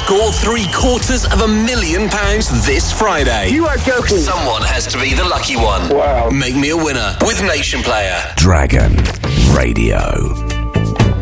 score £750,000 this Friday. You are joking. Someone has to be the lucky one. Wow. Make me a winner with Nation Player. Dragon Radio.